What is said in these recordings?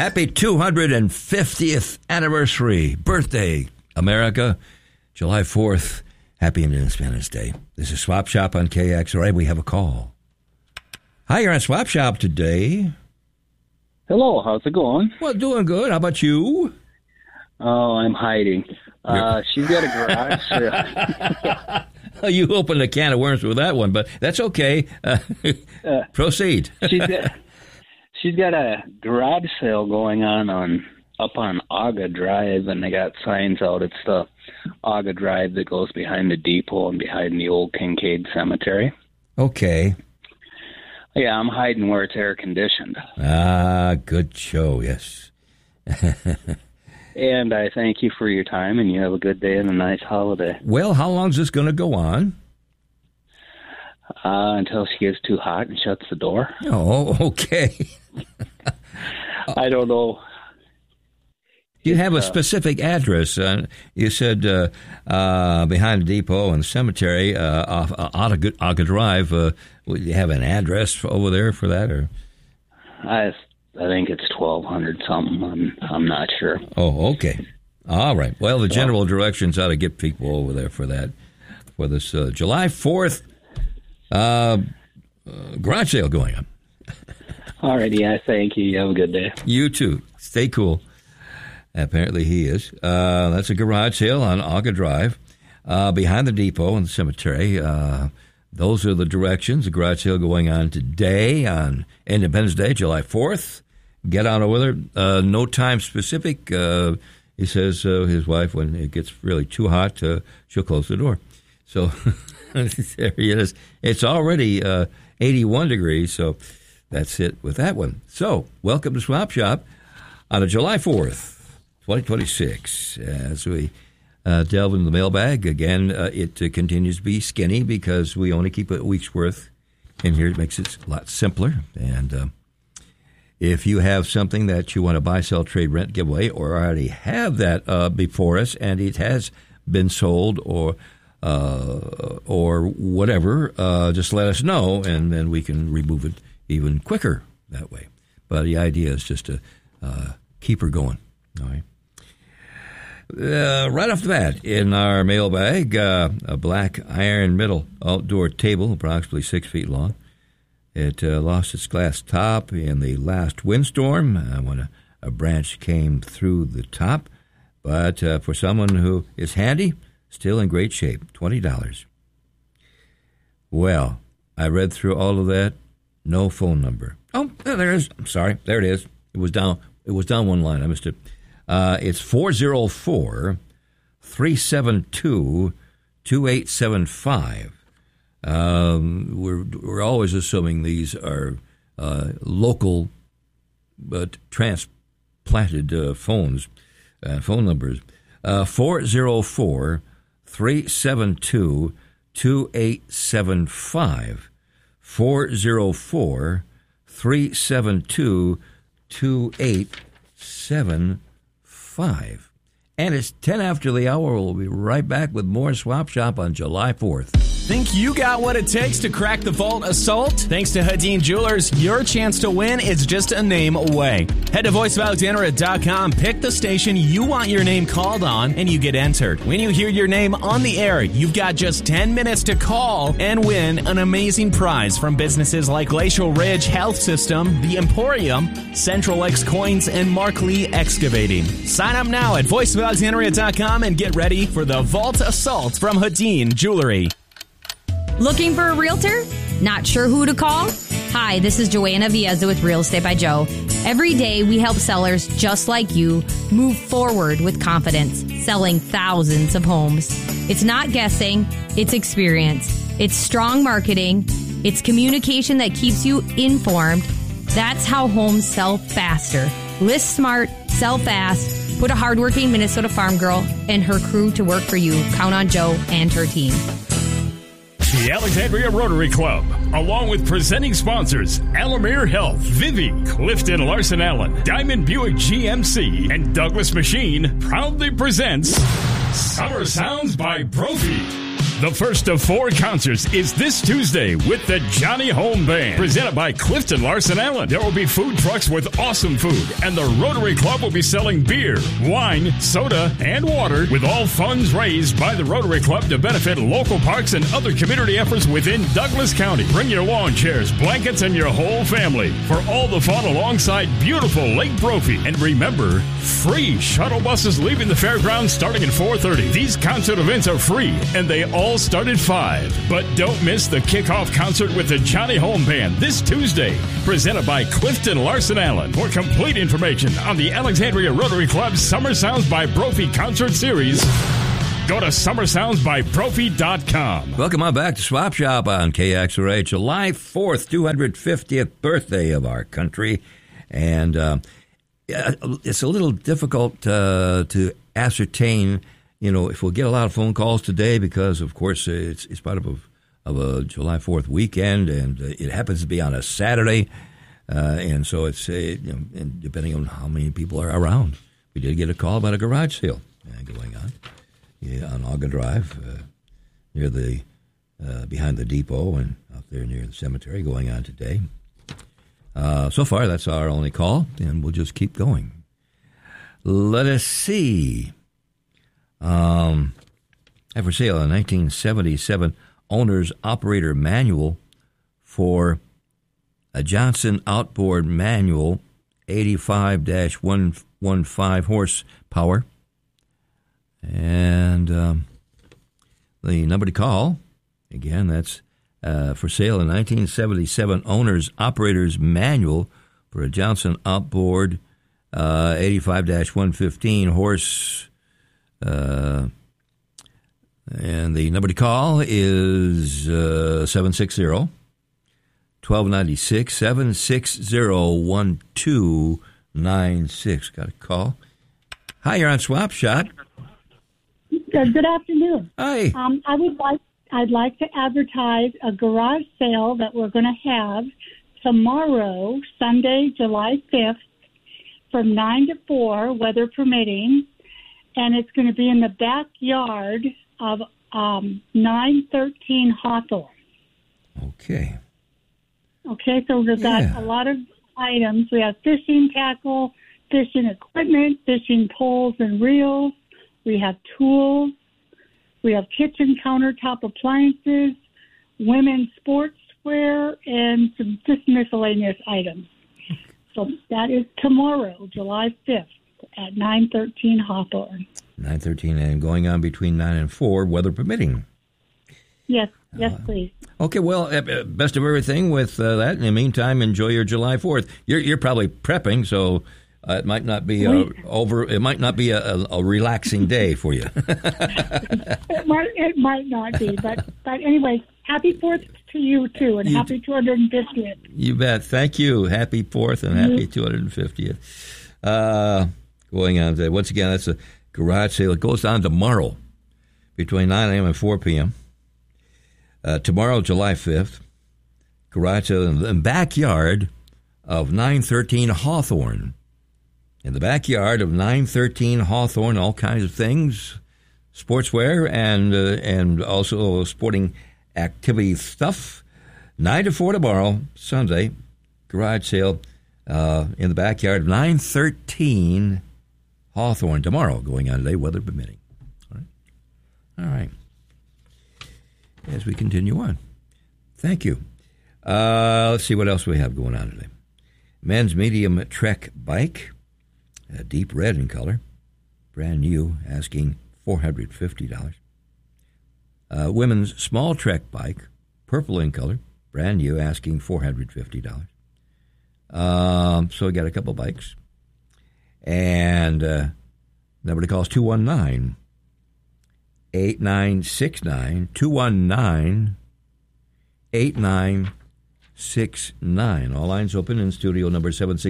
Happy 250th anniversary, birthday, America, July 4th. Happy Independence Day. This is Swap Shop on KXRA. We have a call. Hi, you're on Swap Shop today. Hello, how's it going? Well, doing good. How about you? Oh, I'm hiding. She's got a garage. You opened a can of worms with that one, but that's okay. Proceed. She's got a garage sale going on up on Aga Drive, and they got signs out. It's the Aga Drive that goes behind the depot and behind the old Kincaid Cemetery. Okay. Yeah, I'm hiding where it's air conditioned. Ah, good show, yes. And I thank you for your time, and you have a good day and a nice holiday. Well, how long is this going to go on? Until she gets too hot and shuts the door. Oh, okay. I don't know. You have a specific address. You said behind the depot and the cemetery off Aga Drive. Do you have an address over there for that? Or I think it's 1200 something. I'm not sure. Oh, okay. All right. Well, the general directions ought to get people over there for that. For this July 4th garage sale going on. All right. Yeah, thank you. You have a good day. You too. Stay cool. Apparently he is. That's a garage sale on Aga Drive behind the depot and the cemetery. Those are the directions. The garage sale going on today on Independence Day, July 4th. Get on over there. No time specific. He says his wife, when it gets really too hot, she'll close the door. So there he is. It's already 81 degrees, so that's it with that one. So welcome to Swap Shop on a July 4th, 2026. As we delve into the mailbag, again, it continues to be skinny because we only keep a week's worth in here. It makes it a lot simpler. And if you have something that you want to buy, sell, trade, rent, give away, or already have that before us and it has been sold or whatever, just let us know, and then we can remove it even quicker that way. But the idea is just to keep her going. All right. Right off the bat, in our mailbag, a black iron metal outdoor table, approximately 6 feet long. It lost its glass top in the last windstorm when a branch came through the top. But for someone who is handy, still in great shape, $20. Well, I read through all of that. No phone number. Oh, there it is. I'm sorry. There it is. It was down one line. I missed it. It's 404-372-2875. We're always assuming these are local but transplanted phone numbers. 404-372-2875. 404-372-2875. And it's 10 after the hour. We'll be right back with more Swap Shop on July 4th. Think you got what it takes to crack the vault assault? Thanks to Hadeen Jewelers, your chance to win is just a name away. Head to voiceofalexandria.com, pick the station you want your name called on, and you get entered. When you hear your name on the air, you've got just 10 minutes to call and win an amazing prize from businesses like Glacial Ridge Health System, The Emporium, Central X Coins, and Mark Lee Excavating. Sign up now at voiceofalexandria.com and get ready for the vault assault from Hadeen Jewelry. Looking for a realtor? Not sure who to call? Hi, this is Joanna Viezza with Real Estate by Joe. Every day we help sellers just like you move forward with confidence, selling thousands of homes. It's not guessing, it's experience. It's strong marketing. It's communication that keeps you informed. That's how homes sell faster. List smart, sell fast. Put a hardworking Minnesota farm girl and her crew to work for you. Count on Joe and her team. The Alexandria Rotary Club, along with presenting sponsors Alamere Health, Vivi, Clifton Larson Allen, Diamond Buick GMC, and Douglas Machine, proudly presents Summer Sounds by Brophy. The first of 4 concerts is this Tuesday with the Johnny Home Band, presented by Clifton Larson Allen. There will be food trucks with awesome food, and the Rotary Club will be selling beer, wine, soda, and water, with all funds raised by the Rotary Club to benefit local parks and other community efforts within Douglas County. Bring your lawn chairs, blankets, and your whole family for all the fun alongside beautiful Lake Brophy. And remember, free shuttle buses leaving the fairgrounds starting at 4:30. These concert events are free, and they all start at 5. But don't miss the kickoff concert with the Johnny Home Band this Tuesday, presented by Clifton Larson Allen. For complete information on the Alexandria Rotary Club's Summer Sounds by Brophy concert series, go to summersoundsbybrophy.com. Welcome on back to Swap Shop on KXRA. July 4th, 250th birthday of our country. And it's a little difficult to ascertain, if we'll get a lot of phone calls today because, of course, it's part of a July 4th weekend, and it happens to be on a Saturday. And so it's, and depending on how many people are around. We did get a call about a garage sale going on. Yeah, on Auga Drive, near the behind the depot and out there near the cemetery, going on today. So far, that's our only call, and we'll just keep going. Let us see. Have for sale a 1977 owner's operator manual for a Johnson outboard manual, 85-115 horsepower. And the number to call, again, that's for sale a 1977 owner's operator's manual for a Johnson outboard 85-115 horse. And the number to call is 760-1296, 760-1296. Got a call. Hi, you're on Swap Shop. Good afternoon. Hi. I'd like to advertise a garage sale that we're going to have tomorrow, Sunday, July 5th, from 9 to 4, weather permitting, and it's going to be in the backyard of 913 Hawthorne. Okay. Okay, so we've got a lot of items. We have fishing tackle, fishing equipment, fishing poles and reels. We have tools. We have kitchen countertop appliances, women's sportswear, and some just miscellaneous items. So that is tomorrow, July 5th, at 913 Hawthorne. 913 and going on between 9 and 4, weather permitting. Yes, please. Okay, well, best of everything with that. In the meantime, enjoy your July 4th. You're probably prepping, so it might not be It might not be a relaxing day for you. It might not be, but anyway, happy 4th to you too, and happy 250th. You bet. Thank you. Happy 4th and happy 250th. Going on today. Once again, that's a garage sale. It goes on tomorrow between 9 a.m. and 4 p.m. Tomorrow, July 5th, garage sale in the backyard of 913 Hawthorne. In the backyard of 913 Hawthorne, all kinds of things, sportswear and also sporting activity stuff. 9 to 4 tomorrow, Sunday, garage sale in the backyard of 913 Hawthorne. Tomorrow, going on today, weather permitting. All right. As we continue on. Thank you. Let's see what else we have going on today. Men's medium Trek bike. Deep red in color, brand new, asking $450. Women's small Trek bike, purple in color, brand new, asking $450. So we got a couple bikes. And number to call is 219-8969, 219-8969. All lines open in studio number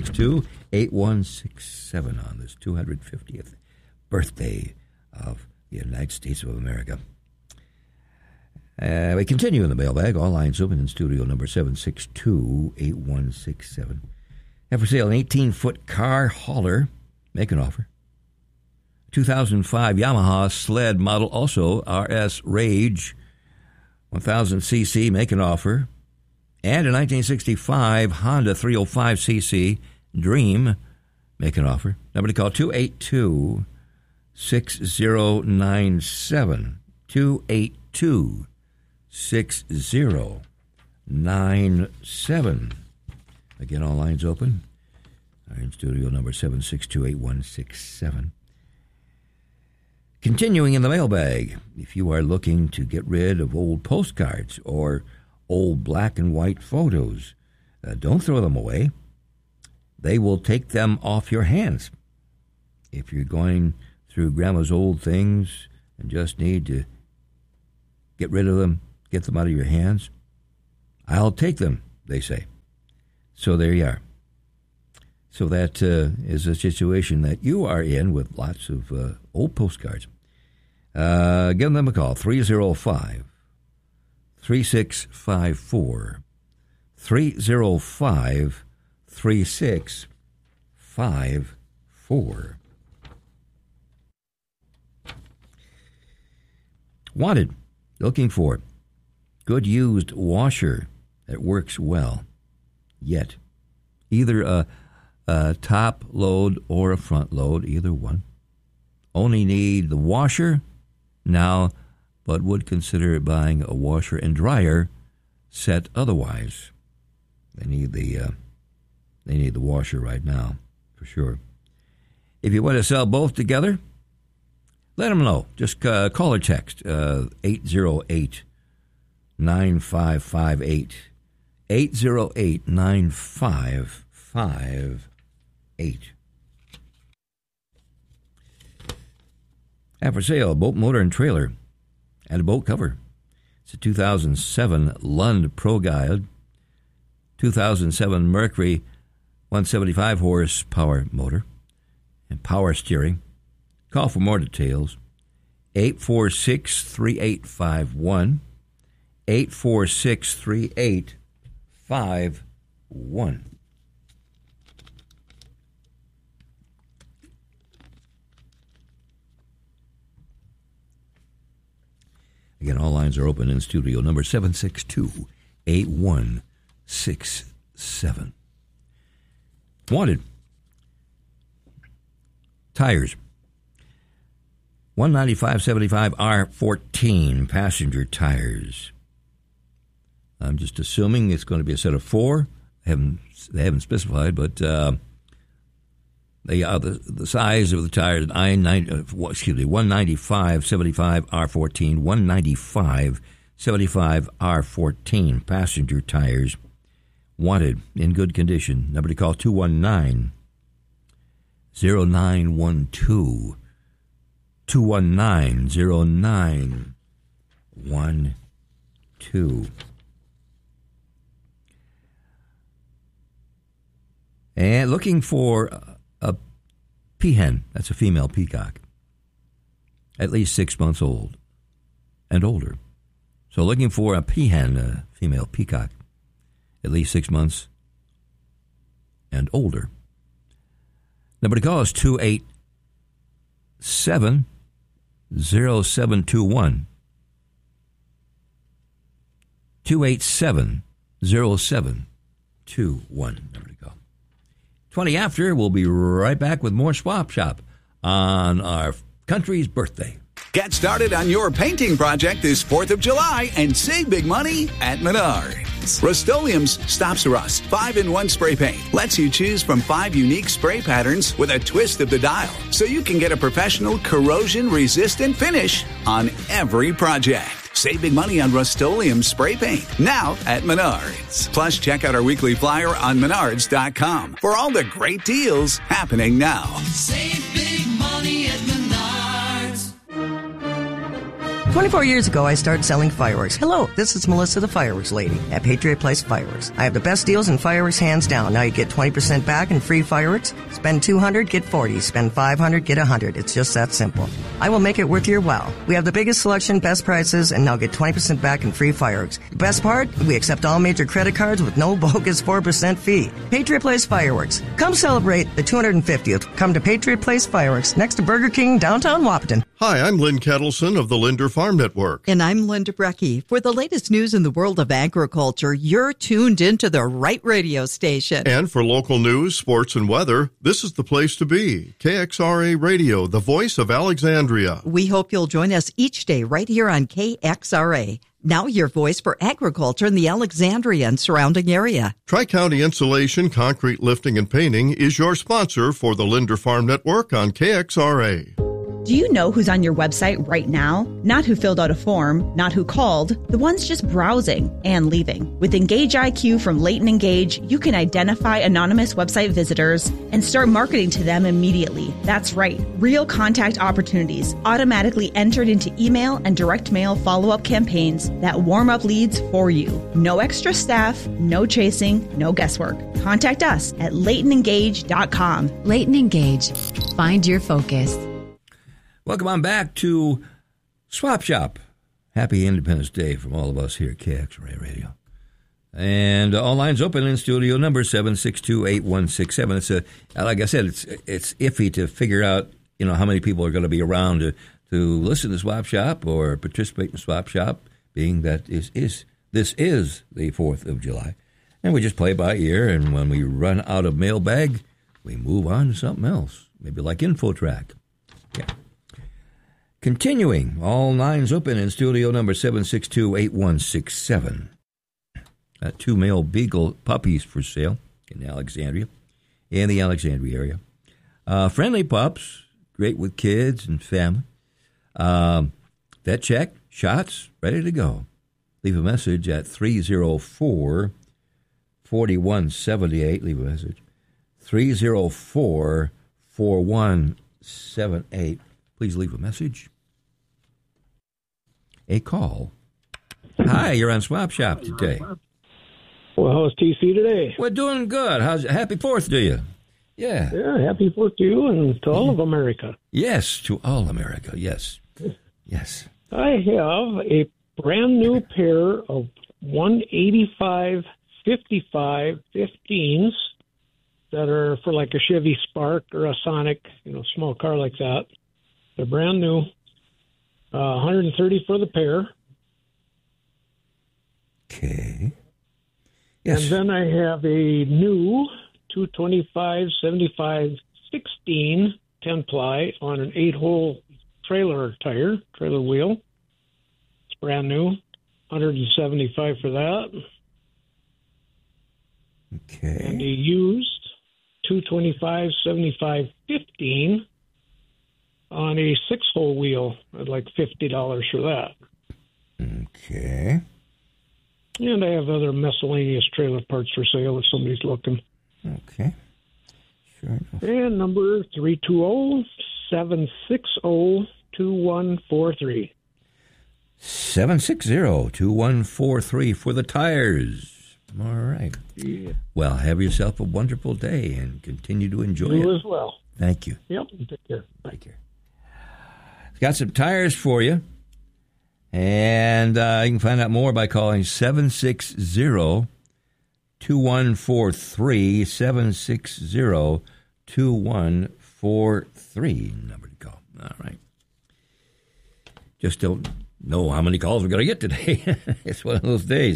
762-8167 on this 250th birthday of the United States of America. We continue in the mailbag. All lines open in studio number 762-8167. Have for sale an 18-foot car hauler. Make an offer. 2005 Yamaha sled model, also RS Rage, 1000cc, make an offer. And a 1965 Honda 305cc Dream, make an offer. Number to call, 282-6097. 282-6097. Again, all lines open. Our in-studio number 7628167. Continuing in the mailbag, if you are looking to get rid of old postcards or old black and white photos, don't throw them away. They will take them off your hands. If you're going through Grandma's old things and just need to get rid of them, get them out of your hands, I'll take them, they say. So there you are. So that is a situation that you are in with lots of old postcards. Give them a call, 305-3654. 305-3654. Wanted, looking for good used washer that works well, yet either a top load or a front load, either one. Only need the washer now, but would consider buying a washer and dryer set otherwise. They need the washer right now, for sure. If you want to sell both together, let them know. Just call or text 808-9558. 808-9558. And for sale, boat motor and trailer and a boat cover. It's a 2007 Lund Pro Guide, 2007 Mercury 175 horsepower motor and power steering. Call for more details. 846-3851. 846-3851. Again, all lines are open in studio number 762-8167. Wanted. Tires. 195/75 R14 passenger tires. I'm just assuming it's going to be a set of 4. They haven't specified, but they are the size of the tires. 195/75 R14, 195/75 R14 passenger tires. Wanted, in good condition. Number to call, 219-0912. 219-0912. And looking for a peahen, that's a female peacock, at least 6 months old and older. So looking for a peahen, a female peacock, at least 6 months and older. Number to call is 287-0721. 287-0721. Number to call. 20 after, we'll be right back with more Swap Shop on our country's birthday. Get started on your painting project this 4th of July and save big money at Menards. Rust-Oleum's Stops Rust 5-in-1 spray paint lets you choose from 5 unique spray patterns with a twist of the dial, so you can get a professional corrosion-resistant finish on every project. Save big money on Rust-Oleum spray paint now at Menards. Plus, check out our weekly flyer on Menards.com for all the great deals happening now. Save big money at Menards. 24 years ago, I started selling fireworks. Hello, this is Melissa, the fireworks lady at Patriot Place Fireworks. I have the best deals in fireworks, hands down. Now you get 20% back in free fireworks. Spend $200, get $40. Spend $500, get $100. It's just that simple. I will make it worth your while. We have the biggest selection, best prices, and now get 20% back in free fireworks. The best part? We accept all major credit cards with no bogus 4% fee. Patriot Place Fireworks. Come celebrate the 250th. Come to Patriot Place Fireworks next to Burger King, downtown Wahpeton. Hi, I'm Lynn Kettleson of the Linder Farm Network. And I'm Linda Brecky. For the latest news in the world of agriculture, you're tuned into the right radio station. And for local news, sports, and weather, this is the place to be. KXRA Radio, the voice of Alexandria. We hope you'll join us each day right here on KXRA. Now your voice for agriculture in the Alexandria and surrounding area. Tri-County Insulation, Concrete Lifting, and Painting is your sponsor for the Linder Farm Network on KXRA. Do you know who's on your website right now? Not who filled out a form, not who called, the ones just browsing and leaving. With Engage IQ from Leighton Engage, you can identify anonymous website visitors and start marketing to them immediately. That's right, real contact opportunities automatically entered into email and direct mail follow-up campaigns that warm up leads for you. No extra staff, no chasing, no guesswork. Contact us at LeightonEngage.com. Leighton Engage. Find your focus. Welcome on back to Swap Shop. Happy Independence Day from all of us here at KXRA Radio. And all lines open in studio number 762-8167. It's like I said, it's iffy to figure out, how many people are going to be around to listen to Swap Shop or participate in Swap Shop, being that this is the 4th of July. And we just play by ear, and when we run out of mailbag, we move on to something else, maybe like InfoTrack. Yeah. Continuing, all lines open in studio number 762-8167. 2 male beagle puppies for sale in the Alexandria area. Friendly pups, great with kids and family. That check, shots, ready to go. Leave a message at 304-4178. Leave a message. 304-4178. Please leave a message. A call. Hi, you're on Swap Shop today. Well, how's TC today? We're doing good. Happy 4th to you. Yeah. Yeah, happy 4th to you and to all of America. Yes, to all America. Yes. Yes. I have a brand new pair of 185 55 15s that are for like a Chevy Spark or a Sonic, small car like that. They're brand new. 130 for the pair. Okay. Yes. And then I have a new 225 75 16 10-ply on an 8-hole trailer wheel. It's brand new. 175 for that. Okay. And a used 225 75 15 on a 6-hole wheel. I'd like $50 for that. Okay. And I have other miscellaneous trailer parts for sale if somebody's looking. Okay. Sure enough. And number 320-760-2143. 760-2143 for the tires. All right. Yeah. Well, have yourself a wonderful day and continue to enjoy it. You as well. Thank you. Yep. Take care. Bye. Take care. Got some tires for you. And you can find out more by calling 760-2143, 760-2143. Number to call. All right. Just don't know how many calls we're going to get today. It's one of those days,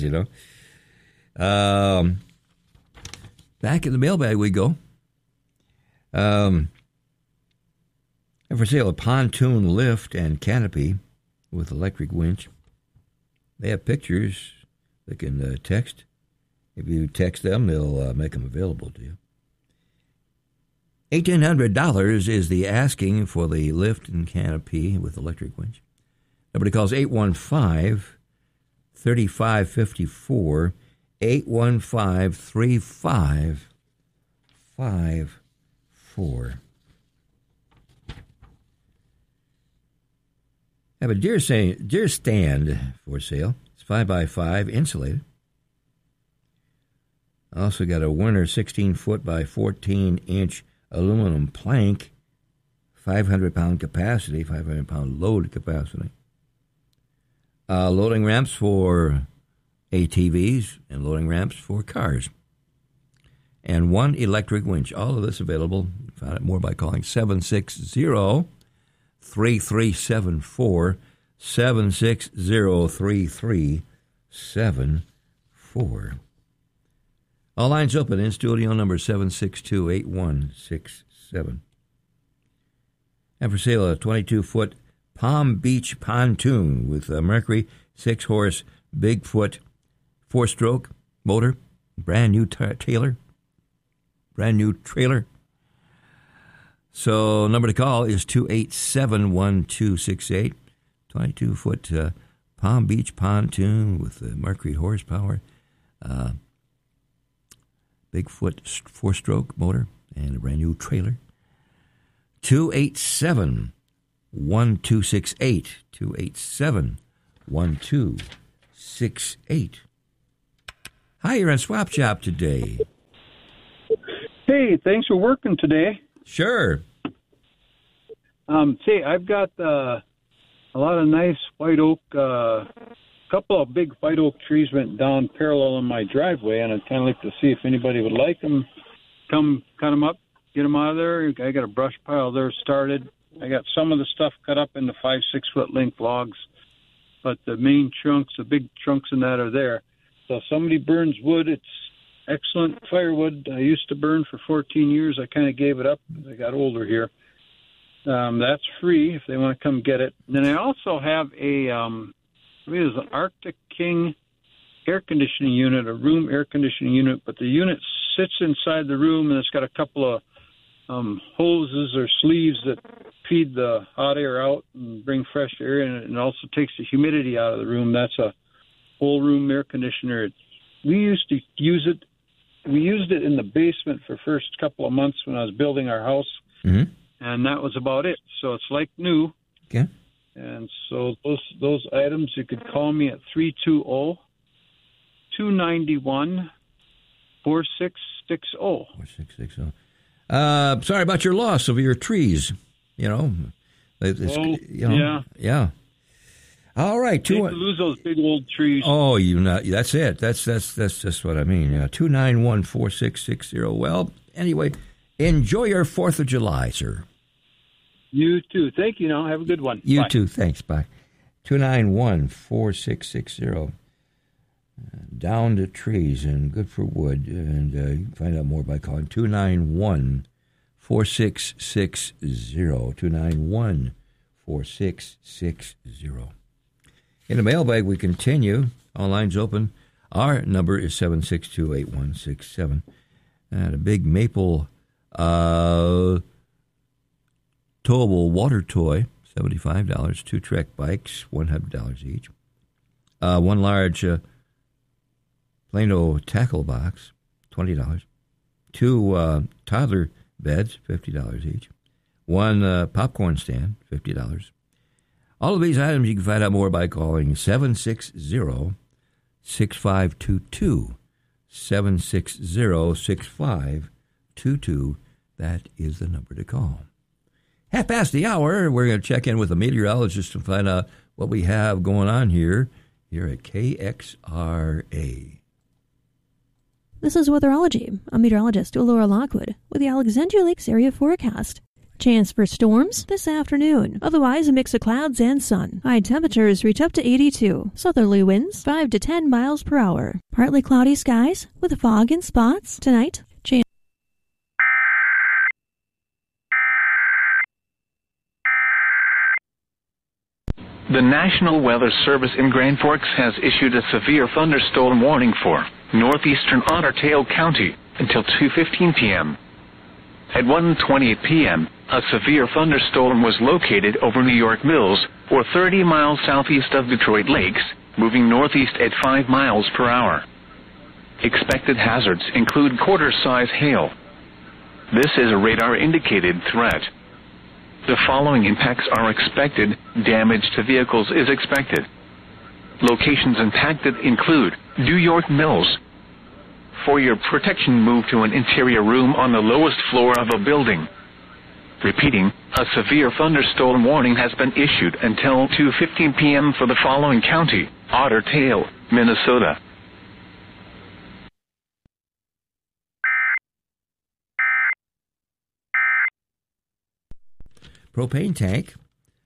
Back in the mailbag we go. And for sale, a pontoon lift and canopy with electric winch. They have pictures they can text. If you text them, they'll make them available to you. $1,800 is the asking for the lift and canopy with electric winch. Nobody calls 815-3554, 815-3554. I have a deer stand for sale. It's 5x5, insulated. I also got a Werner 16-foot by 14-inch aluminum plank, 500-pound capacity, 500-pound load capacity. Loading ramps for ATVs and loading ramps for cars. And one electric winch. All of this available. Find out more by calling 760-392-0000. 3374, 760-3374. All lines open in studio number 762-8167. And for sale, a 22-foot Palm Beach pontoon with a Mercury 6-horse Bigfoot 4-stroke motor, brand new trailer. So number to call is 287-1268. 22-foot Palm Beach pontoon with the Mercury horsepower, Bigfoot 4-stroke motor, and a brand new trailer. 287-1268. 287-1268. Hi, you're on Swap Shop today. Hey, thanks for working today. Sure. Say, I've got a lot of nice white oak, couple of big white oak trees went down parallel in my driveway, and I'd kind of like to see if anybody would like them. Come cut them up, get them out of there. I got a brush pile there started. I got some of the stuff cut up into 5-6 foot length logs, but the main chunks, the big chunks in that are there. So if somebody burns wood, it's excellent firewood. I used to burn for 14 years. I kind of gave it up as I got older here. That's free if they want to come get it. And then I also have an Arctic King air conditioning unit, a room air conditioning unit, but the unit sits inside the room, and it's got a couple of hoses or sleeves that feed the hot air out and bring fresh air in, and it also takes the humidity out of the room. That's a whole room air conditioner. We used to use it. We used it in the basement for first couple of months when I was building our house, and that was about it. So it's like new. Okay. And so those items, you could call me at 320-291-4660. 4660. Sorry about your loss of your trees. Yeah. Yeah. All right. To lose those big old trees. Oh, that's it. That's just what I mean. 291-4660. Well, anyway, enjoy your 4th of July, sir. You too. Thank you. Now have a good one. You Bye. too. Thanks. Bye. 291-4660. Down to trees and good for wood. And you can find out more by calling 291-4660. 291-4660. In the mailbag, we continue. All lines open. Our number is 762-8167. And a big maple towable water toy, $75. 2 Trek bikes, $100 each. One large Plano tackle box, $20. 2 toddler beds, $50 each. 1 popcorn stand, $50. All of these items you can find out more by calling 760-6522. 760-6522. That is the number to call. 1:30, we're going to check in with a meteorologist to find out what we have going on here at KXRA. This is Weatherology. I'm meteorologist Laura Lockwood with the Alexandria Lakes area forecast. Chance for storms this afternoon. Otherwise, a mix of clouds and sun. High temperatures reach up to 82. Southerly winds 5 to 10 miles per hour. Partly cloudy skies with fog in spots. Tonight, chance. The National Weather Service in Grand Forks has issued a severe thunderstorm warning for northeastern Otter Tail County until 2:15 p.m. At 1:28 p.m., a severe thunderstorm was located over New York Mills, or 30 miles southeast of Detroit Lakes, moving northeast at 5 miles per hour. Expected hazards include quarter-size hail. This is a radar-indicated threat. The following impacts are expected. Damage to vehicles is expected. Locations impacted include New York Mills. For your protection, move to an interior room on the lowest floor of a building. Repeating, a severe thunderstorm warning has been issued until 2:15 p.m. for the following county: Otter Tail, Minnesota. Propane tank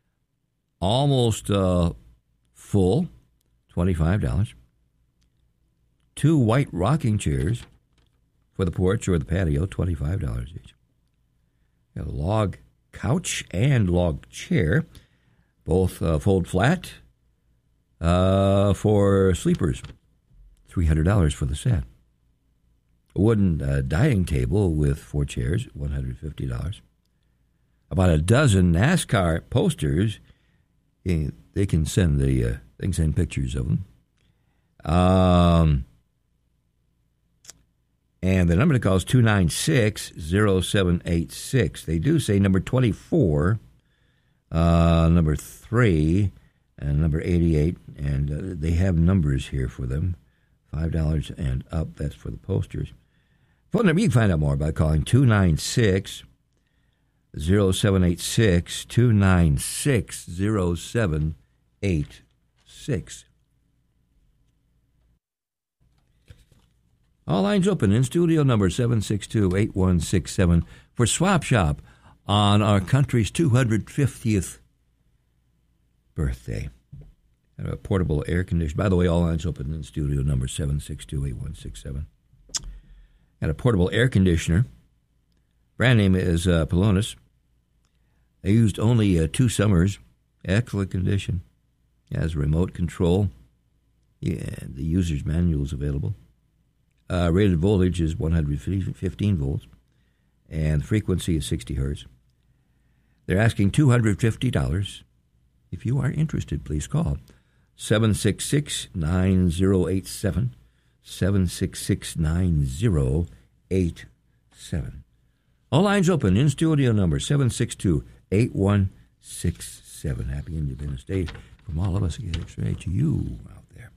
almost full, $25. 2 white rocking chairs for the porch or the patio, $25 each. Got a log couch and log chair, both fold flat for sleepers, $300 for the set. A wooden dining table with 4 chairs, $150. About a dozen NASCAR posters. They can send pictures of them. And the number to call is 296-0786. They do say number 24, number 3, and number 88. And they have numbers here for them, $5 and up. That's for the posters. Phone number, you can find out more by calling 296-0786, 296-0786. All lines open in studio number 762-8167 for Swap Shop on our country's 250th birthday. And a portable air conditioner. By the way, all lines open in studio number 762-8167. Got a portable air conditioner. Brand name is Pelonis. They used only 2 summers. Excellent condition. Has remote control. Yeah, the user's manual is available. Rated voltage is 115 volts, and the frequency is 60 hertz. They're asking $250. If you are interested, please call 766-9087, 766-9087. All lines open in studio number 762-8167. Happy Independence Day from all of us at X-Ray to you out there.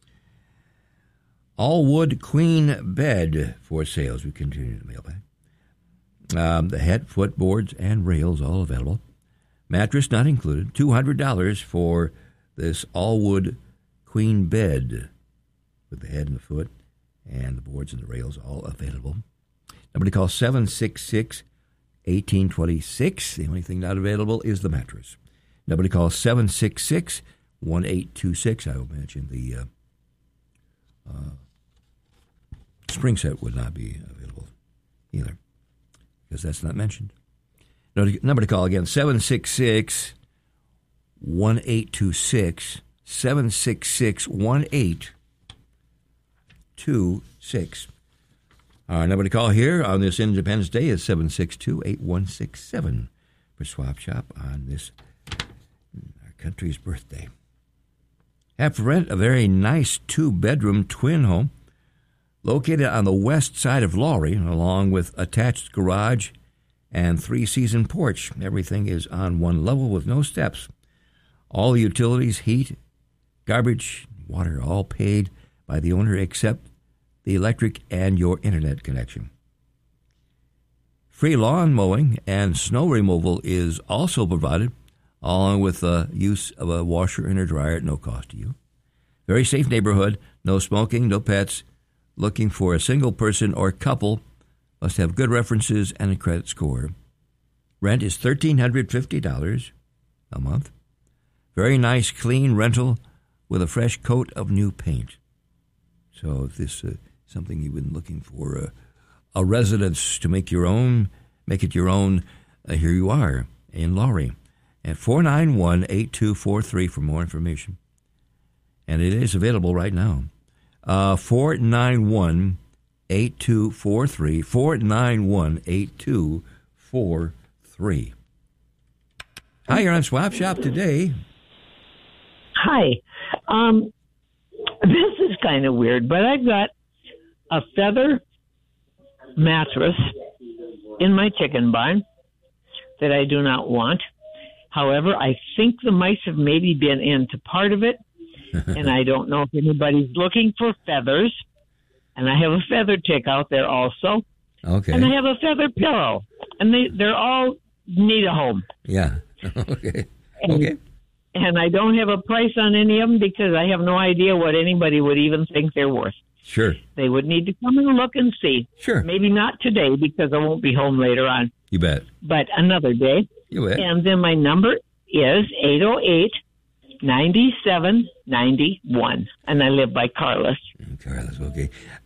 All wood queen bed for sales. We continue to mailbag. The head, footboards, and rails all available. Mattress not included. $200 for this all wood queen bed with the head and the foot, and the boards and the rails all available. Number to call 766-1826. The only thing not available is the mattress. Number to call 766-1826. I will mention the spring set would not be available either, because that's not mentioned. Number to call again, 766-1826, 766-1826. Our number to call here on this Independence Day is 762-8167 for Swap Shop on this, our country's birthday. Have for rent a very nice 2-bedroom twin home located on the west side of Lowry, along with attached garage and 3-season porch. Everything is on one level with no steps. All utilities, heat, garbage, water, all paid by the owner except the electric and your internet connection. Free lawn mowing and snow removal is also provided, along with the use of a washer and a dryer at no cost to you. Very safe neighborhood, no smoking, no pets. Looking for a single person or couple, must have good references and a credit score. Rent is $1,350 a month. Very nice, clean rental with a fresh coat of new paint. So if this is something you've been looking for, a residence to make it your own, here you are in Lowry at 491-8243 for more information. And it is available right now. 491-8243, 491-8243. Hi, you're on Swap Shop today. Hi. This is kind of weird, but I've got a feather mattress in my chicken barn that I do not want. However, I think the mice have maybe been into part of it, and I don't know if anybody's looking for feathers. And I have a feather tick out there also. Okay. And I have a feather pillow, and they're all need a home. Yeah. Okay. And I don't have a price on any of them because I have no idea what anybody would even think they're worth. Sure. They would need to come and look and see. Sure. Maybe not today because I won't be home later on. You bet. But another day. You bet. And then my number is 808-9791, and I live by Carlos. Carlos, okay.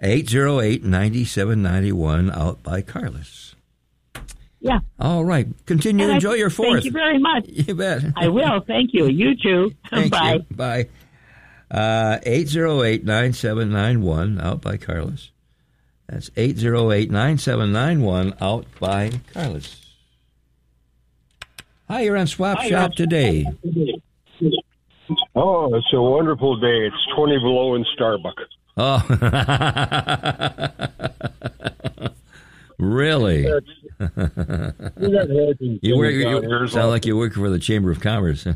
808-9791 out by Carlos. Yeah. All right. Continue to enjoy your 4th. Thank you very much. You bet. I will. Thank you. You too. Bye. You. Bye. 808-9791 out by Carlos. That's 808-9791 out by Carlos. Hi, you're on Swap Shop today. Oh, it's a wonderful day. It's 20 below in Starbuck. Oh. Really? You sound like you work for the Chamber of Commerce.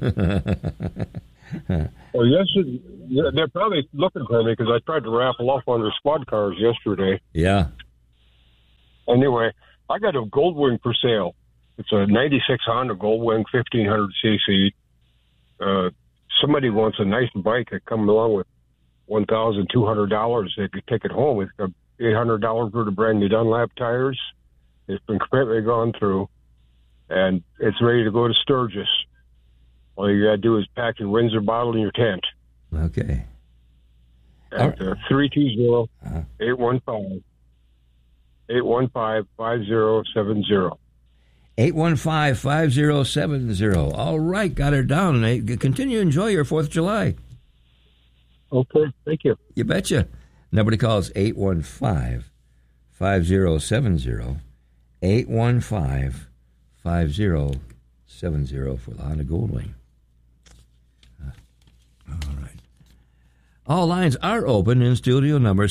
Well, yes, they're probably looking for me because I tried to raffle off one of their squad cars yesterday. Yeah. Anyway, I got a Goldwing for sale. It's a 96 Honda Goldwing, 1500 cc. Somebody wants a nice bike that comes along with $1,200. They could take it home with $800 worth of brand new Dunlap tires. It's been completely gone through, and it's ready to go to Sturgis. All you got to do is pack your Windsor bottle in your tent. Okay. At 320-815-5070. 815-5070. All right, got her down. Continue to enjoy your 4th of July. Okay, thank you. You betcha. Number to call is 815-5070. 815-5070 for the Honda Goldwing. All right. All lines are open in studio number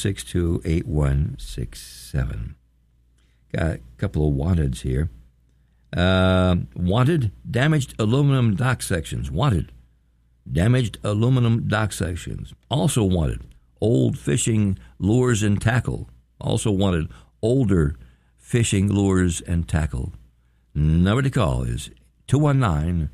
762-8167. Got a couple of wanteds here. Wanted, damaged aluminum dock sections. Wanted, damaged aluminum dock sections. Also wanted, old fishing lures and tackle. Also wanted, older fishing lures and tackle. Number to call is 219-8157.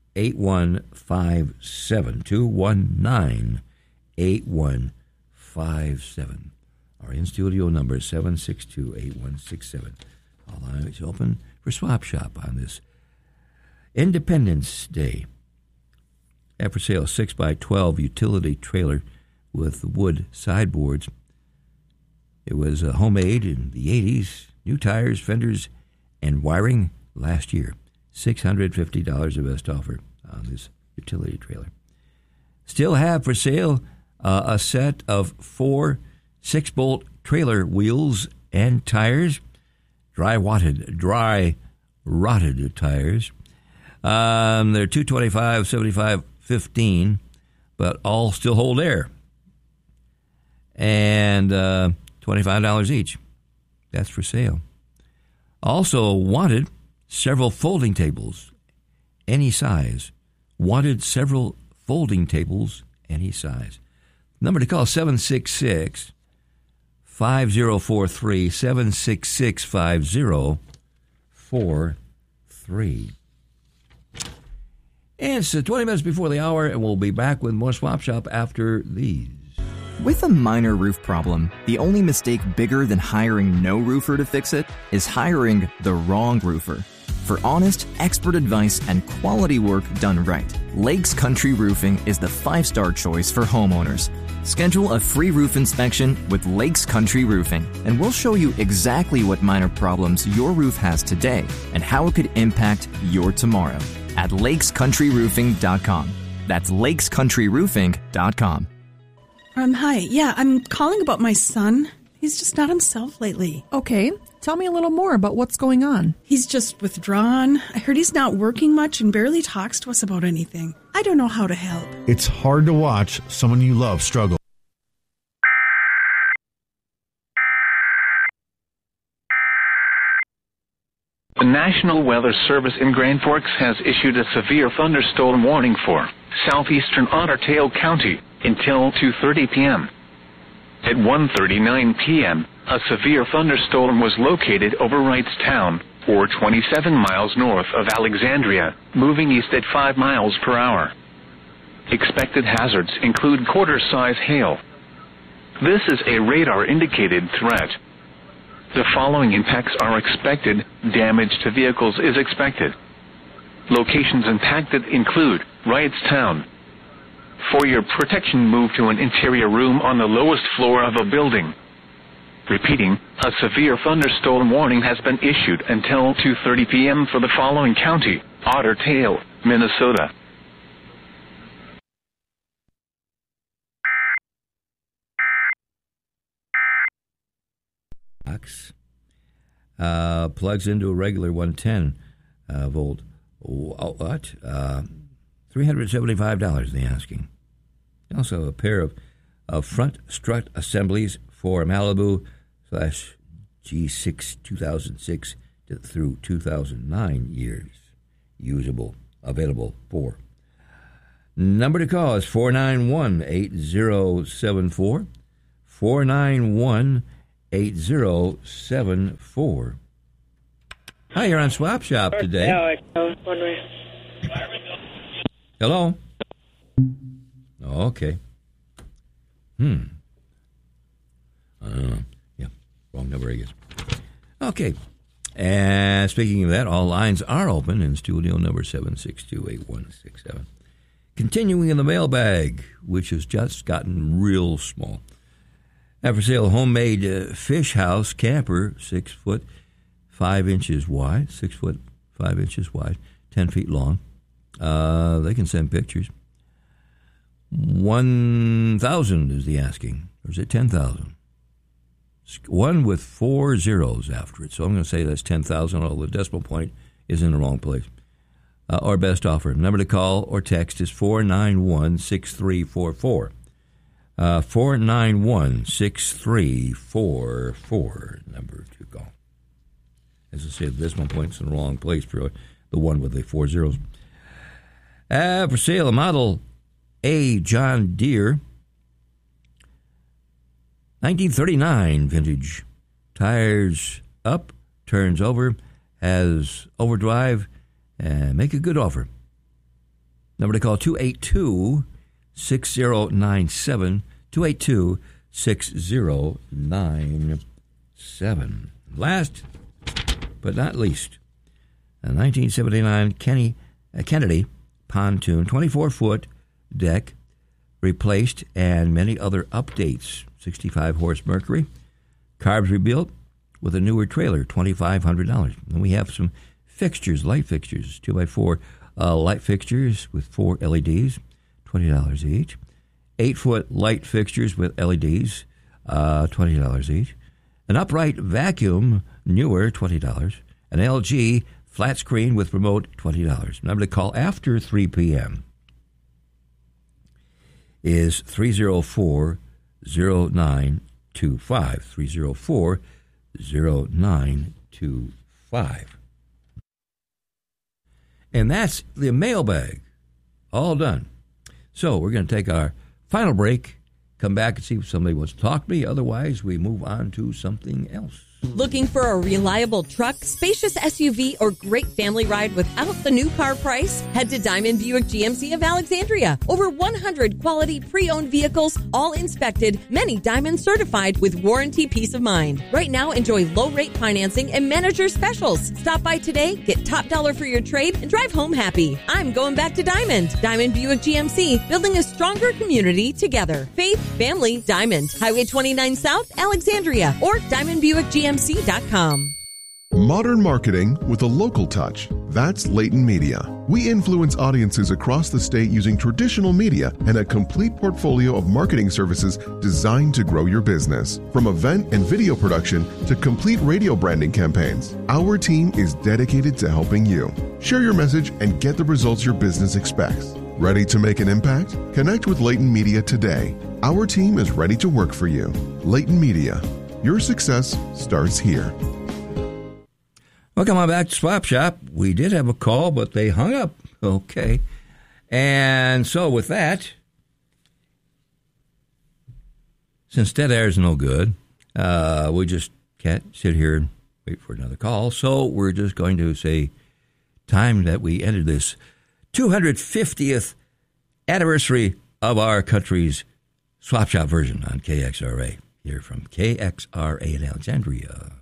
219-8157. Our in-studio number is 762-8167. All lines open for Swap Shop on this Independence Day. Have for sale 6x12 utility trailer with wood sideboards. It was homemade in the 80s. New tires, fenders, and wiring last year. $650 the best offer on this utility trailer. Still have for sale a set of 4 6-bolt trailer wheels and tires. Dry rotted tires. They're $225, $75, $15, but all still hold air. And $25 each. That's for sale. Also wanted several folding tables, any size. Wanted several folding tables, any size. Number to call 766-5043, 766-5043. And it's 20 minutes before the hour, and we'll be back with more Swap Shop after these. With a minor roof problem, the only mistake bigger than hiring no roofer to fix it is hiring the wrong roofer. For honest, expert advice and quality work done right, Lakes Country Roofing is the 5-star choice for homeowners. Schedule a free roof inspection with Lakes Country Roofing, and we'll show you exactly what minor problems your roof has today and how it could impact your tomorrow at lakescountryroofing.com. That's lakescountryroofing.com. Hi. Yeah, I'm calling about my son. He's just not himself lately. Okay. Tell me a little more about what's going on. He's just withdrawn. I heard he's not working much and barely talks to us about anything. I don't know how to help. It's hard to watch someone you love struggle. The National Weather Service in Grand Forks has issued a severe thunderstorm warning for southeastern Otter Tail County until 2:30 p.m. At 1:39 p.m., a severe thunderstorm was located over Wrightstown, or 27 miles north of Alexandria, moving east at 5 miles per hour. Expected hazards include quarter-size hail. This is a radar-indicated threat. The following impacts are expected. Damage to vehicles is expected. Locations impacted include Wrightstown. For your protection, move to an interior room on the lowest floor of a building. Repeating, a severe thunderstorm warning has been issued until 2:30 p.m. for the following county: Otter Tail, Minnesota. Plugs into a regular 110 volt. What? $375 the asking. Also a pair of front strut assemblies for Malibu /G6 2006 through 2009 years. Usable. Available for. Number to call is 491-8074. 491-8074. Hi, you're on Swap Shop today. Hello? Okay. Yeah, wrong number, I guess. Okay. And speaking of that, all lines are open in studio number 762-8167. Continuing in the mailbag, which has just gotten real small. For sale, homemade fish house camper, 6 foot 5 inches wide, 6 foot 5 inches wide, 10 feet long. They can send pictures. 1,000 is the asking, or is it 10,000? One with 4 zeros after it, so I'm going to say that's 10,000. Although the decimal point is in the wrong place. Our best offer. Number to call or text is 491-6344. 491-6344. Number to call. As I say, the decimal point's in the wrong place for the one with the 4 zeros. For sale, a Model A John Deere 1939 vintage. Tires up, turns over, has overdrive, and make a good offer. Number to call 282-6097. 282-6097. Last but not least, a 1979 Kennedy pontoon, 24-foot deck, replaced, and many other updates. 65-horse Mercury, carbs rebuilt with a newer trailer, $2,500. And we have some fixtures, light fixtures, 2x4 light fixtures with 4 LEDs, $20 each. 8-foot light fixtures with LEDs, $20 each. An upright vacuum, newer, $20. An LG flat screen with remote, $20. Number to call after 3 p.m. is 304-0925. 304-0925. And that's the mailbag. All done. So we're going to take our final break, come back and see if somebody wants to talk to me. Otherwise, we move on to something else. Looking for a reliable truck, spacious SUV, or great family ride without the new car price? Head to Diamond Buick GMC of Alexandria. Over 100 quality pre-owned vehicles, all inspected, many Diamond certified with warranty peace of mind. Right now, enjoy low rate financing and manager specials. Stop by today, get top dollar for your trade, and drive home happy. I'm going back to Diamond. Diamond Buick GMC, building a stronger community together. Faith, family, Diamond. Highway 29 South, Alexandria, or DiamondBuickGMC.com. Modern marketing with a local touch. That's Leighton Media. We influence audiences across the state using traditional media and a complete portfolio of marketing services designed to grow your business. From event and video production to complete radio branding campaigns, our team is dedicated to helping you. Share your message and get the results your business expects. Ready to make an impact? Connect with Leighton Media today. Our team is ready to work for you. Leighton Media. Your success starts here. Welcome on back to Swap Shop. We did have a call, but they hung up. Okay. And so with that, since dead air is no good, we just can't sit here and wait for another call. So we're just going to say time that we ended this 250th anniversary of our country's Swap Shop version on KXRA. Here from KXRA in Alexandria.